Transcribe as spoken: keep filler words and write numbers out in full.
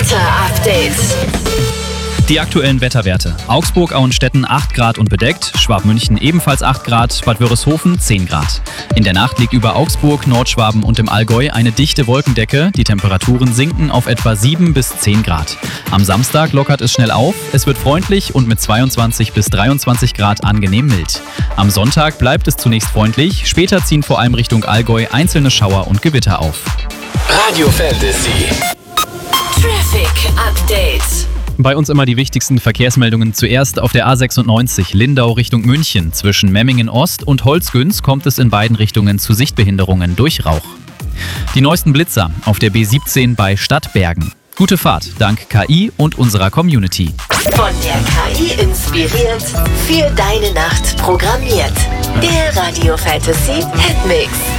Wetter-Update. Die aktuellen Wetterwerte. Augsburg, Auenstetten acht Grad und bedeckt, Schwabmünchen ebenfalls acht Grad, Bad Wörishofen zehn Grad. In der Nacht liegt über Augsburg, Nordschwaben und im Allgäu eine dichte Wolkendecke. Die Temperaturen sinken auf etwa sieben bis zehn Grad. Am Samstag lockert es schnell auf, es wird freundlich und mit zweiundzwanzig bis dreiundzwanzig Grad angenehm mild. Am Sonntag bleibt es zunächst freundlich, später ziehen vor allem Richtung Allgäu einzelne Schauer und Gewitter auf. Radio Fantasy. Traffic Update. Bei uns immer die wichtigsten Verkehrsmeldungen. Zuerst auf der A sechsundneunzig Lindau Richtung München. Zwischen Memmingen Ost und Holzgünz kommt es in beiden Richtungen zu Sichtbehinderungen durch Rauch. Die neuesten Blitzer auf der B siebzehn bei Stadtbergen. Gute Fahrt dank K I und unserer Community. Von der K I inspiriert, für deine Nacht programmiert. Der Radio Fantasy Hitmix.